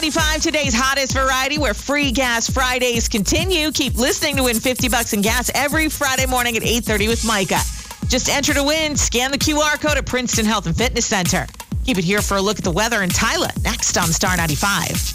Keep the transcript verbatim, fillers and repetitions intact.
ninety-five, today's hottest variety, where free gas Fridays continue. Keep listening to win fifty bucks in gas every Friday morning at eight thirty with Micah. Just enter to win. Scan the Q R code at Princeton Health and Fitness Center. Keep it here for a look at the weather in Tyler next on Star ninety-five.